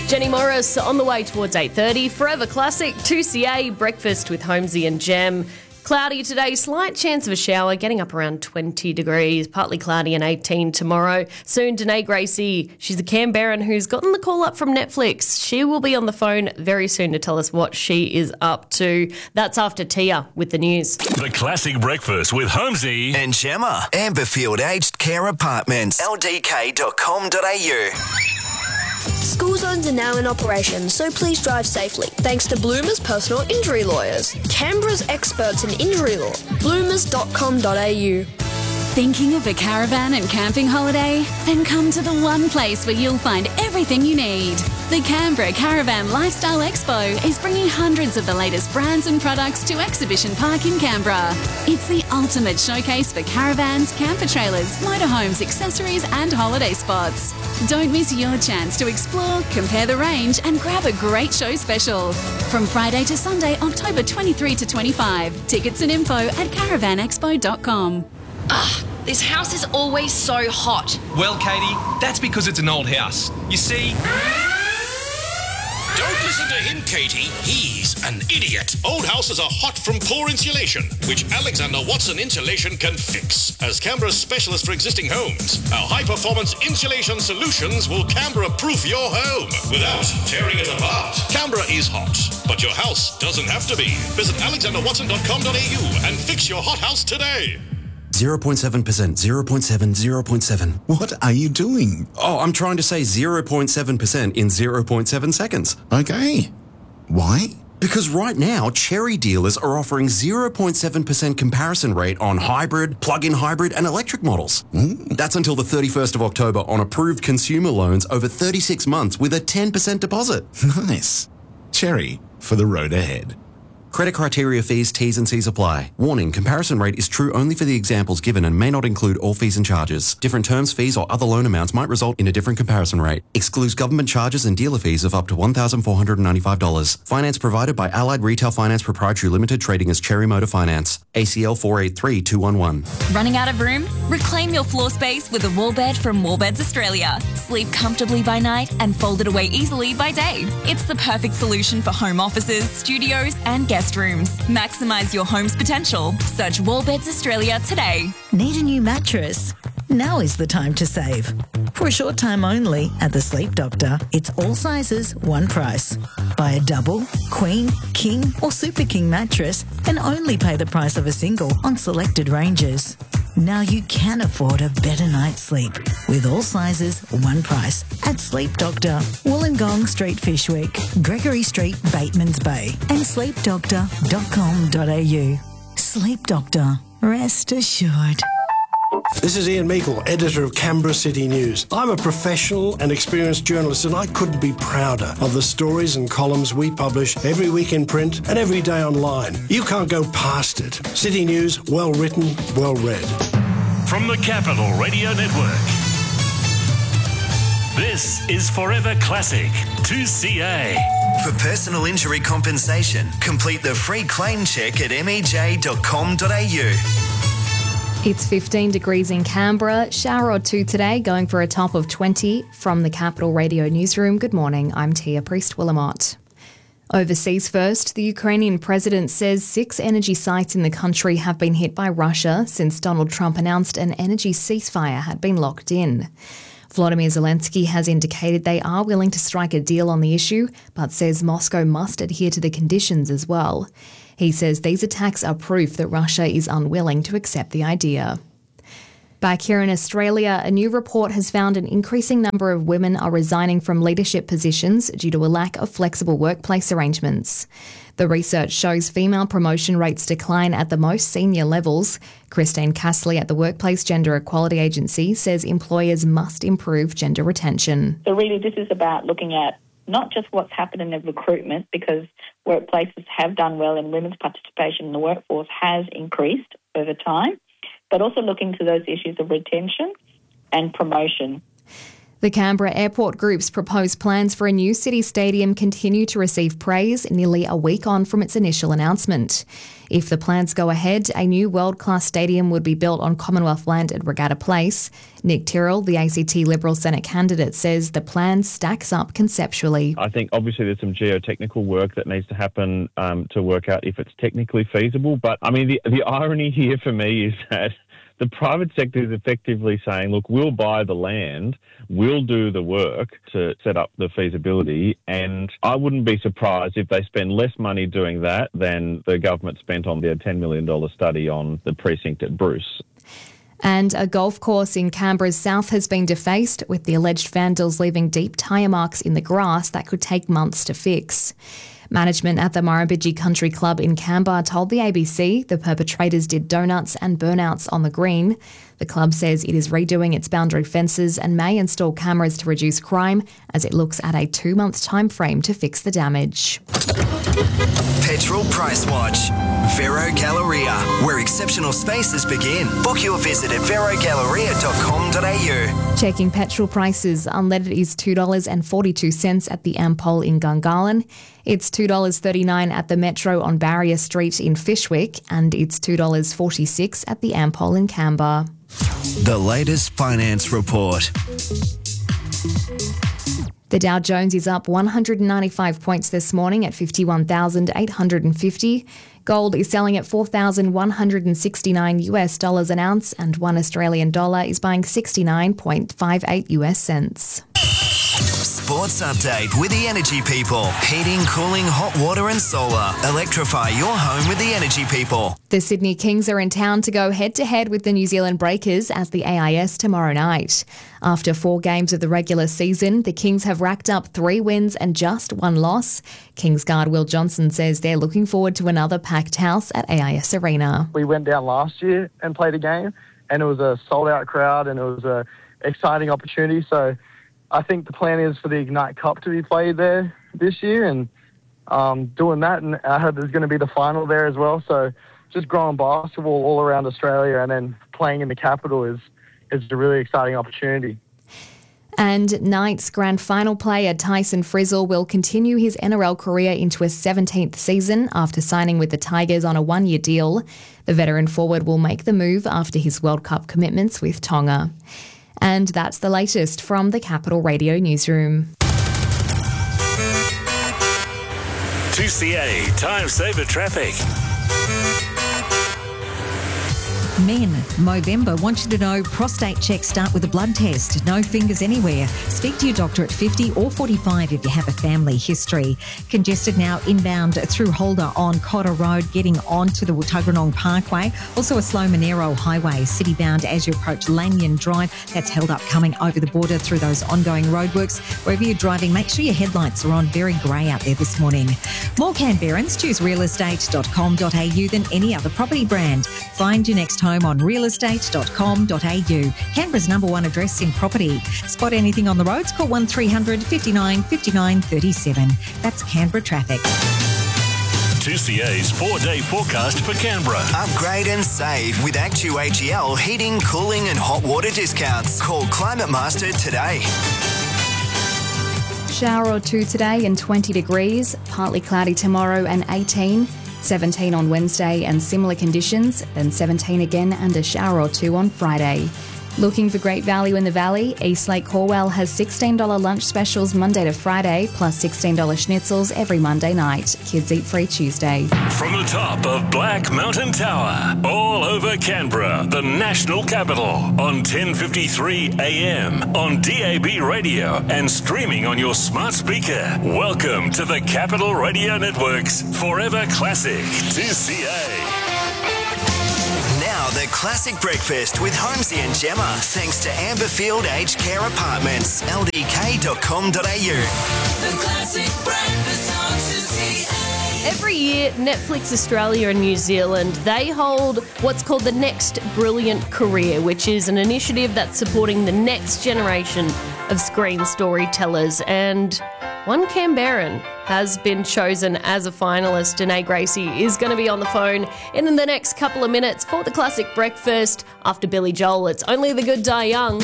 Jenny Morris on the way towards 8:30. Forever Classic, 2CA, breakfast with Holmesy and Jem. Cloudy today, slight chance of a shower, getting up around 20 degrees, partly cloudy and 18 tomorrow. Soon, Danae Gracie, she's a Canberran who's gotten the call up from Netflix. She will be on the phone very soon to tell us what she is up to. That's after Tia with the news. The Classic Breakfast with Holmesy and Gemma. Amberfield Aged Care Apartments. ldk.com.au. School zones are now in operation, so please drive safely. Thanks to Bloomers Personal Injury Lawyers, Canberra's experts in injury law. bloomers.com.au. Thinking of a caravan and camping holiday? Then come to the one place where you'll find everything you need. The Canberra Caravan Lifestyle Expo is bringing hundreds of the latest brands and products to Exhibition Park in Canberra. It's the ultimate showcase for caravans, camper trailers, motorhomes, accessories and holiday spots. Don't miss your chance to explore, compare the range and grab a great show special. From Friday to Sunday, October 23 to 25. Tickets and info at caravanexpo.com. This house is always so hot. Well, Katie, that's because it's an old house. You see... Don't listen to him, Katie. He's an idiot. Old houses are hot from poor insulation, which Alexander Watson Insulation can fix. As Canberra's specialist for existing homes, our high-performance insulation solutions will Canberra-proof your home without tearing it apart. Canberra is hot, but your house doesn't have to be. Visit alexanderwatson.com.au and fix your hot house today. 0.7%, 0.7, 0.7. What are you doing? Oh, I'm trying to say 0.7% in 0.7 seconds. Okay. Why? Because right now, Cherry dealers are offering 0.7% comparison rate on hybrid, plug-in hybrid and electric models. That's until the 31st of October on approved consumer loans over 36 months with a 10% deposit. Nice. Cherry for the road ahead. Credit criteria, fees, T's and C's apply. Warning, comparison rate is true only for the examples given and may not include all fees and charges. Different terms, fees or other loan amounts might result in a different comparison rate. Excludes government charges and dealer fees of up to $1,495. Finance provided by Allied Retail Finance Proprietary Limited, trading as Cherry Motor Finance. ACL 483211. Running out of room? Reclaim your floor space with a wall bed from Wallbeds Australia. Sleep comfortably by night and fold it away easily by day. It's the perfect solution for home offices, studios and guest rooms. Maximise your home's potential. Search Wallbeds Australia today. Need a new mattress? Now is the time to save. For a short time only at the Sleep Doctor, it's all sizes, one price. Buy a double, queen, king or super king mattress and only pay the price of a single on selected ranges. Now you can afford a better night's sleep with all sizes, one price at Sleep Doctor, Wollongong Street, Fishwick, Gregory Street, Batemans Bay and sleepdoctor.com.au. Sleep Doctor, rest assured. This is Ian Meikle, editor of Canberra City News. I'm a professional and experienced journalist and I couldn't be prouder of the stories and columns we publish every week in print and every day online. You can't go past it. City News, well written, well read. From the Capital Radio Network. This is Forever Classic 2CA. For personal injury compensation, complete the free claim check at mej.com.au. It's 15 degrees in Canberra, shower or two today, going for a top of 20 from the Capital Radio Newsroom. Good morning, I'm Tia Priest-Willamott. Overseas first, the Ukrainian president says 6 energy sites in the country have been hit by Russia since Donald Trump announced an energy ceasefire had been locked in. Volodymyr Zelensky has indicated they are willing to strike a deal on the issue, but says Moscow must adhere to the conditions as well. He says these attacks are proof that Russia is unwilling to accept the idea. Back here in Australia, a new report has found an increasing number of women are resigning from leadership positions due to a lack of flexible workplace arrangements. The research shows female promotion rates decline at the most senior levels. Christine Castley at the Workplace Gender Equality Agency says employers must improve gender retention. So really this is about looking at not just what's happened in the recruitment, because workplaces have done well and women's participation in the workforce has increased over time, but also looking to those issues of retention and promotion. The Canberra Airport Group's proposed plans for a new city stadium continue to receive praise nearly a week on from its initial announcement. If the plans go ahead, a new world-class stadium would be built on Commonwealth land at Regatta Place. Nick Tyrrell, the ACT Liberal Senate candidate, says the plan stacks up conceptually. I think obviously there's some geotechnical work that needs to happen to work out if it's technically feasible. But I mean, the irony here for me is that the private sector is effectively saying, look, we'll buy the land, we'll do the work to set up the feasibility, and I wouldn't be surprised if they spend less money doing that than the government spent on their $10 million study on the precinct at Bruce. And a golf course in Canberra's south has been defaced, with the alleged vandals leaving deep tyre marks in the grass that could take months to fix. Management at the Murrumbidgee Country Club in Canberra told the ABC the perpetrators did donuts and burnouts on the green. The club says it is redoing its boundary fences and may install cameras to reduce crime as it looks at a 2-month time frame to fix the damage. Petrol Price Watch. Vero Galleria, where exceptional spaces begin. Book your visit at verogalleria.com.au. Checking petrol prices, unleaded is $2.42 at the Ampol in Gungahlin. It's $2.39 at the Metro on Barrier Street in Fyshwick, and it's $2.46 at the Ampol in Canberra. The latest finance report. The Dow Jones is up 195 points this morning at 51,850. Gold is selling at $4,169 an ounce, and $1 Australian dollar is buying 69.58 US cents. Sports update with the Energy People. Heating, cooling, hot water and solar. Electrify your home with the Energy People. The Sydney Kings are in town to go head-to-head with the New Zealand Breakers at the AIS tomorrow night. After 4 games of the regular season, the Kings have racked up 3 wins and just 1 loss. Kings guard Will Johnson says they're looking forward to another packed house at AIS Arena. We went down last year and played a game, and it was a sold-out crowd, and it was an exciting opportunity. So I think the plan is for the Ignite Cup to be played there this year, and doing that, and I heard there's going to be the final there as well. So just growing basketball all around Australia and then playing in the capital is a really exciting opportunity. And Knights grand final player Tyson Frizzell will continue his NRL career into his 17th season after signing with the Tigers on a 1-year deal. The veteran forward will make the move after his World Cup commitments with Tonga. And that's the latest from the Capital Radio newsroom. 2CA Time Saver Traffic. Men, Movember want you to know prostate checks start with a blood test. No fingers anywhere. Speak to your doctor at 50 or 45 if you have a family history. Congested now inbound through Holder on Cotter Road, getting onto the Tuggeranong Parkway. Also a slow Monero Highway, city-bound as you approach Lanyon Drive. That's held up coming over the border through those ongoing roadworks. Wherever you're driving, make sure your headlights are on. Very grey out there this morning. More Canberrans, choose realestate.com.au than any other property brand. Find your next home on realestate.com.au. Canberra's #1 address in property. Spot anything on the roads, call 1300 59 59 37. That's Canberra traffic. 2CA's 4-day forecast for Canberra. Upgrade and save with ActuAGL heating, cooling and hot water discounts. Call Climate Master today. Shower or 2 today and 20 degrees. Partly cloudy tomorrow and 18. 17 on Wednesday and similar conditions, then 17 again and a shower or 2 on Friday. Looking for great value in the Valley? Eastlake Corwell has $16 lunch specials Monday to Friday, plus $16 schnitzels every Monday night. Kids eat free Tuesday. From the top of Black Mountain Tower, all over Canberra, the national capital, on 1053 AM, on DAB radio, and streaming on your smart speaker. Welcome to the Capital Radio Network's Forever Classic 2CA. Now the classic breakfast with Holmesy and Gemma, thanks to Amberfield Aged Care Apartments, ldk.com.au. The classic breakfast on 2CA. Every year, Netflix Australia and New Zealand, they hold what's called the Next Brilliant Career, which is an initiative that's supporting the next generation of screen storytellers. And one Canberran has been chosen as a finalist. Danae Gracie is going to be on the phone in the next couple of minutes for the classic breakfast. After Billy Joel, it's Only the Good Die Young.